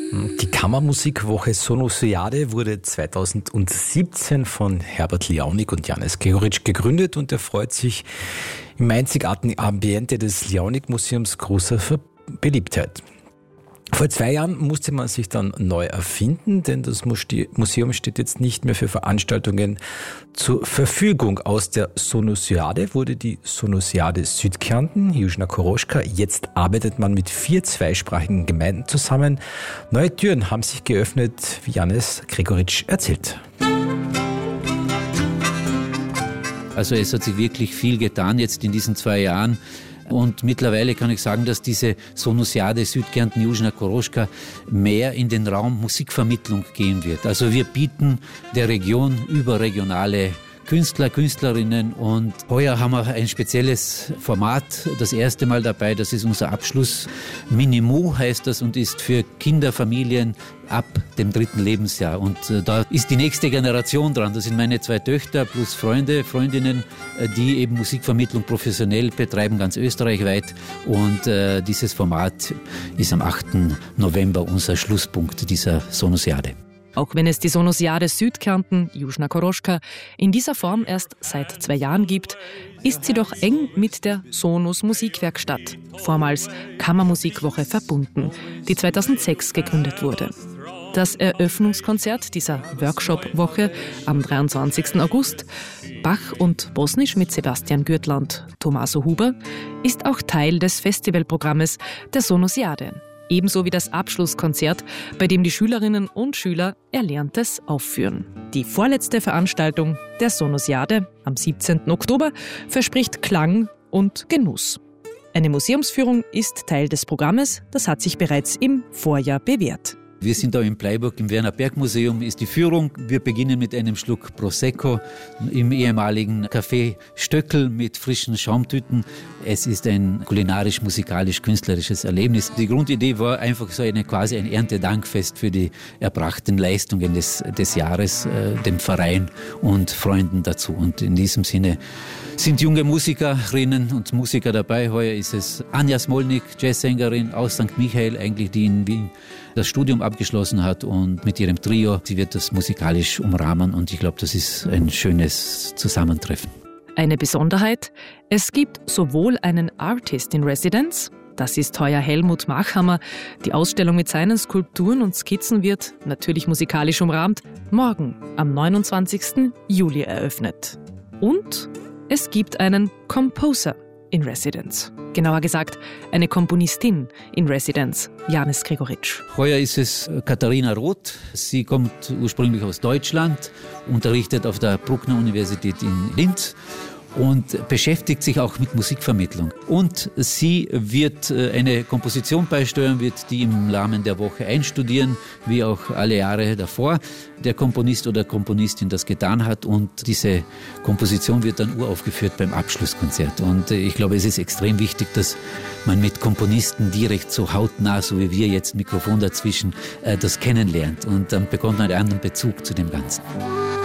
Die Kammermusikwoche Sonosiade wurde 2017 von Herbert Liaunik und Janis Gregoritsch gegründet und erfreut sich im einzigartigen Ambiente des Liaunik-Museums großer Beliebtheit. Vor 2 Jahren musste man sich dann neu erfinden, denn das Museum steht jetzt nicht mehr für Veranstaltungen zur Verfügung. Aus der Sonosiade wurde die Sonosiade Südkärnten, Južná Koroška. Jetzt arbeitet man mit 4 zweisprachigen Gemeinden zusammen. Neue Türen haben sich geöffnet, wie Janis Gregoritsch erzählt. Also es hat sich wirklich viel getan jetzt in diesen 2 Jahren. Und mittlerweile kann ich sagen, dass diese Sonosiade Südkärnten Južná Koroška mehr in den Raum Musikvermittlung gehen wird. Also wir bieten der Region überregionale Künstler, Künstlerinnen und heuer haben wir ein spezielles Format, das erste Mal dabei, das ist unser Abschluss. Minimu heißt das und ist für Kinder, Familien ab dem 3. Lebensjahr. Und da ist die nächste Generation dran. Das sind meine 2 Töchter plus Freunde, Freundinnen, die eben Musikvermittlung professionell betreiben, ganz österreichweit. Und dieses Format ist am 8. November unser Schlusspunkt dieser Sonosiade. Auch wenn es die Sonosiade Südkärnten, Južná Koroška, in dieser Form erst seit 2 Jahren gibt, ist sie doch eng mit der Sonus Musikwerkstatt, vormals Kammermusikwoche, verbunden, die 2006 gegründet wurde. Das Eröffnungskonzert dieser Workshop-Woche am 23. August, Bach und Bosnisch mit Sebastian Gürtler und Tommaso Huber, ist auch Teil des Festivalprogrammes der Sonosiade. Ebenso wie das Abschlusskonzert, bei dem die Schülerinnen und Schüler Erlerntes aufführen. Die vorletzte Veranstaltung der Sonosiade am 17. Oktober verspricht Klang und Genuss. Eine Museumsführung ist Teil des Programmes, das hat sich bereits im Vorjahr bewährt. Wir sind da in Bleiburg im Werner Berg Museum, ist die Führung. Wir beginnen mit einem Schluck Prosecco im ehemaligen Café Stöckel mit frischen Schaumtüten. Es ist ein kulinarisch-musikalisch-künstlerisches Erlebnis. Die Grundidee war einfach so quasi ein Erntedankfest für die erbrachten Leistungen des Jahres, dem Verein und Freunden dazu. Und in diesem Sinne sind junge Musikerinnen und Musiker dabei. Heuer ist es Anja Smolnik, Jazzsängerin aus St. Michael, eigentlich die in Wien das Studium abgeschlossen hat und mit ihrem Trio, sie wird das musikalisch umrahmen und ich glaube, das ist ein schönes Zusammentreffen. Eine Besonderheit, es gibt sowohl einen Artist in Residence, das ist heuer Helmut Machhammer, die Ausstellung mit seinen Skulpturen und Skizzen wird, natürlich musikalisch umrahmt, morgen am 29. Juli eröffnet. Und es gibt einen Composer in Residence. Genauer gesagt, eine Komponistin in Residence, Janis Gregoritsch. Heuer ist es Katharina Roth. Sie kommt ursprünglich aus Deutschland, unterrichtet auf der Bruckner-Universität in Linz und beschäftigt sich auch mit Musikvermittlung. Und sie wird eine Komposition beisteuern, wird die im Rahmen der Woche einstudieren, wie auch alle Jahre davor der Komponist oder Komponistin das getan hat. Und diese Komposition wird dann uraufgeführt beim Abschlusskonzert. Und ich glaube, es ist extrem wichtig, dass man mit Komponisten direkt so hautnah, so wie wir jetzt, Mikrofon dazwischen, das kennenlernt. Und dann bekommt man einen anderen Bezug zu dem Ganzen.